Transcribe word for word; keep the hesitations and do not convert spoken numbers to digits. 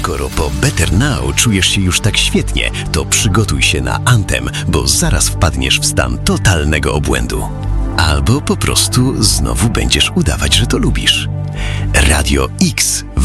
Skoro po Better Now czujesz się już tak świetnie, to przygotuj się na Anthem, bo zaraz wpadniesz w stan totalnego obłędu. Albo po prostu znowu będziesz udawać, że to lubisz. Radio X